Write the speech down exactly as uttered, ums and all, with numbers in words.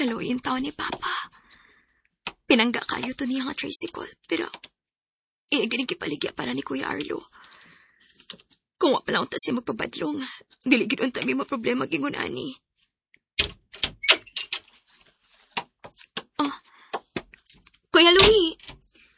Kaloy yung taon ni Papa. Pinangga kayo to niya nga tricycle, pero iiginig kipaligya para ni Kuya Arlo. Kung wala lang unta siya magpabadlong, diligid unta may mga problema gingon ani. Oh, Kuya Louie,